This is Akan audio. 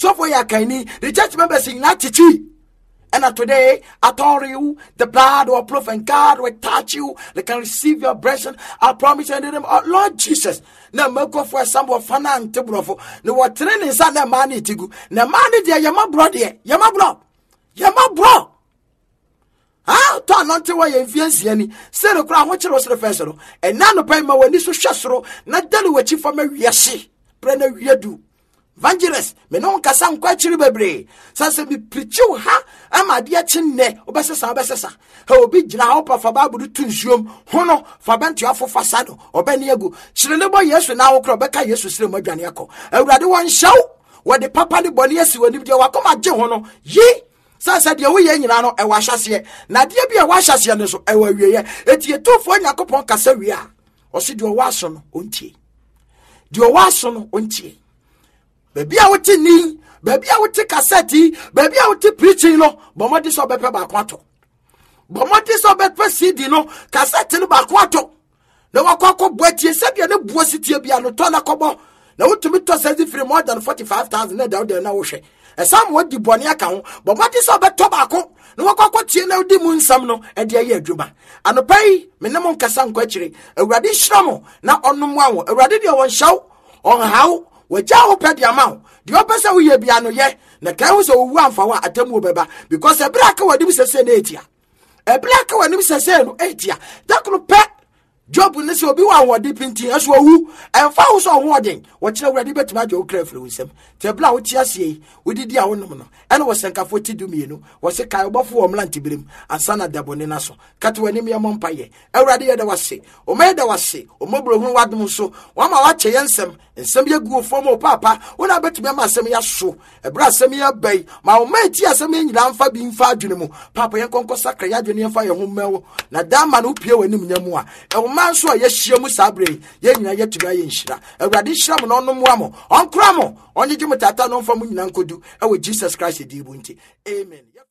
So for your kaini, the church members in attitude. And today, I told you, the blood will proof and God will touch you. They can receive your blessing. I promise you in the name of Lord Jesus. Now, make up for some of Fanan Tibrofo. No, what training is on the money to go. The money, dear, you're my brother, you're my bro. You're my bro. Ah, turn on to why you influence any. Say the crowd, what you was the festival. And none of payment when this was shastro, not done with you for me, yes, Brenner, you do. Evangelist, me no nkasa nkwachiri bebre. Sanse bi preachu ha ama de chinne obesesa. Ha obi gina ho pa fa Bible tu nsuom hono fa bento afofa sado obani egu. Chirele bo Yesu na wo kro beka Yesu sire mo adwane akọ. Awurade won hyew wo de papa de bone asi woni de wakoma gye hono yi. Sanse de wo ye nyina no e wa hyase. Na de bi e wa hyase ne so e wa wieye. Eti etofo Yakobon kasa wi a. Osi de wo aso no ontie. De wo aso no ontie. Baby, I would ni, baby, I would take cassette, baby, I would take preaching, no, but what is over Baquato? But what is over CD, no, cassette in Baquato? No, I can't wait, you said you're no buosity, be a tona cobo. No, to me, to say for more than 45,000 down there now. And some what the Bonia account, but what is over tobacco? No, I can't you know the moon some no, and dear year Juba. And the pay, minimum Cassan Quetchery, a radish shramo, now on no one, a radidio one show, on how. Waja ope di amount. The opesa we be ano ye. Na kan so wu amfa wa atemu beba because e black wa dim sese na etia. E black wa dim sese no etia. That no pe job ne se obi wa wodi pinti aso wu. Emfa wo so ho oden. Wo kire wurade betima je okra firi wusem. Te bla wo ti ase wo didi a wonom no. Ene wo senkafo ti dumienu. Wo se kai obofo wo mlanti birim ansana dabone na so. Kate wani me mompaye. Awurade ye da wase. O me da wase. O mobro hu wadom so. Wa ma wa che yensem. Nsem ye gu ofo mo papa. Wo na betimi ma asem ya so. Ebra asem ya bai. Ma o ma ti asem nyira mfa bi mfa adwene mu. Papa ye konko sakra ya adwene mfa ye ho mewo. Na da ma no pie wani mnyamu a. E man so ye hye mu sabre. Ye nyina ye tuga ye nhira. Awurade hira mo no no mo amo. Onkra mo. Onye jimutata no mfa mu nyina nkodu. E we Jesus Christ di bu nti. Amen.